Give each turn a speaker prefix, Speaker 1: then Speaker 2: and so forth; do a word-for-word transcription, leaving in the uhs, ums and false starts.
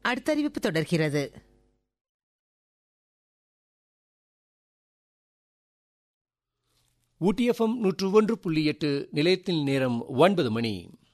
Speaker 1: அடுத்த அறிவிப்பு தொடர்கிறது.
Speaker 2: ஊட்டி எஃப்எம் நூற்று ஒன்று புள்ளி எட்டு நிலையத்தில் நேரம் ஒன்பது மணி.